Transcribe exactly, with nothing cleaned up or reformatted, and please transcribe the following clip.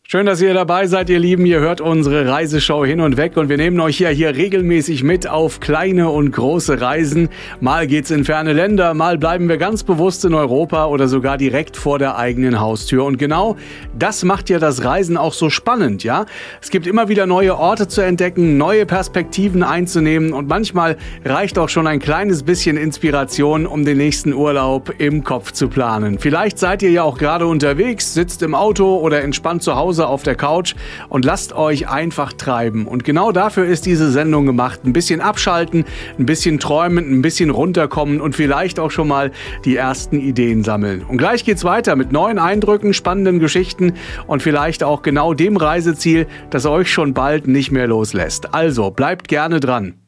Schön, dass ihr dabei seid, ihr Lieben. Ihr hört unsere Reiseshow hin und weg und wir nehmen euch ja hier regelmäßig mit auf kleine und große Reisen. Mal geht's in ferne Länder, mal bleiben wir ganz bewusst in Europa oder sogar direkt vor der eigenen Haustür. Und genau das macht ja das Reisen auch so spannend, ja? Es gibt immer wieder neue Orte zu entdecken, neue Perspektiven einzunehmen und manchmal reicht auch schon ein kleines bisschen Inspiration, um den nächsten Urlaub im Kopf zu planen. Vielleicht seid ihr ja auch gerade unterwegs, sitzt im Auto oder entspannt zu Hause auf der Couch und lasst euch einfach treiben. Und genau dafür ist diese Sendung gemacht. Ein bisschen abschalten, ein bisschen träumen, ein bisschen runterkommen und vielleicht auch schon mal die ersten Ideen sammeln. Und gleich geht's weiter mit neuen Eindrücken, spannenden Geschichten und vielleicht auch genau dem Reiseziel, das euch schon bald nicht mehr loslässt. Also bleibt gerne dran.